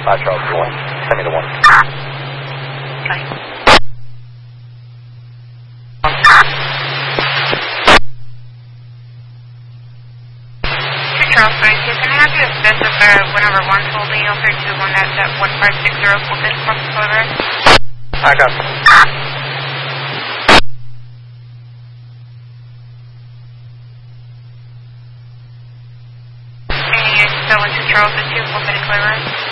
Charles 1. Send me the 1. Okay. Charles 32, can I have you specify whenever 1 told me 0321 at that 1560 Fulton Cross Boulevard? I got it. And you still into Charles 2 Fulton Boulevard?